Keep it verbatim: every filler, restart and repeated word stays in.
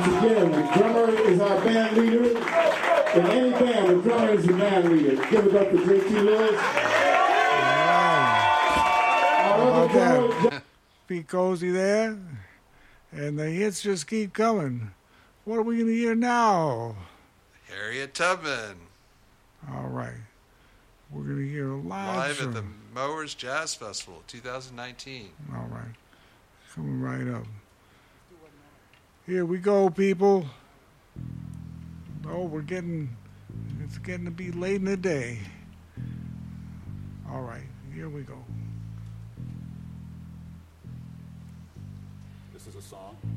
Once again, the drummer is our band leader. In any band, the drummer is the band leader. Give it up to J T Lewis. How about that? Pete Cozy there. And the hits just keep coming. What are we going to hear now? Harriet Tubman. All right. We're going to hear a live Live show. at the Mowers Jazz Festival, twenty nineteen. All right. Coming right up. Here we go, people. Oh, we're getting, it's getting to be late in the day. All right. Here we go. This is a song